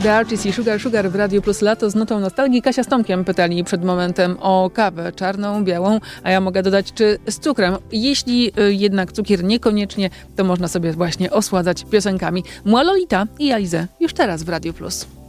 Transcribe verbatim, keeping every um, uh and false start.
The Archies i Sugar Sugar w Radiu Plus Lato z nutą nostalgii. Kasia z Tomkiem pytali przed momentem o kawę czarną, białą, a ja mogę dodać, czy z cukrem. Jeśli y, jednak cukier niekoniecznie, to można sobie właśnie osładzać piosenkami. Mła Lolita i Alizę już teraz w Radiu Plus.